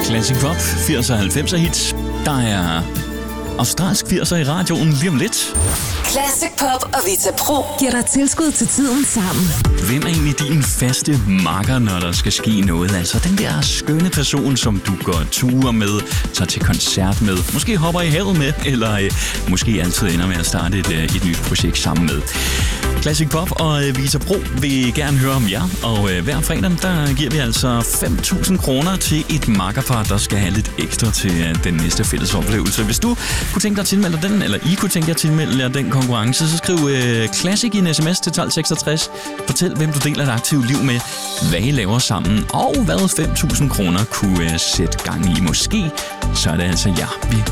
Classic Pop, 80'er og 90'er hits. Der er australsk 80'er i radioen lige om lidt. Classic Pop og Vita Pro giver dig tilskud til tiden sammen. Hvem er egentlig din faste makker, når der skal ske noget? Altså den der skønne person, som du går ture med, tager til koncert med, måske hopper i havet med, eller måske altid ender med at starte et nyt projekt sammen med. Classic Pop og Vita Pro vil gerne høre om jer, og hver fredag, der giver vi altså 5.000 kroner til et makkerpar, der skal have lidt ekstra til den næste fælles oplevelse. Hvis du kunne tænke dig at tilmelde den, eller I kunne tænke jer at tilmelde jer den konkurrence, så skriv Classic i en sms til 1266. Fortæl, hvem du deler et aktivt liv med, hvad I laver sammen, og hvad 5.000 kroner kunne sætte gang i. Måske så er det altså jer, vi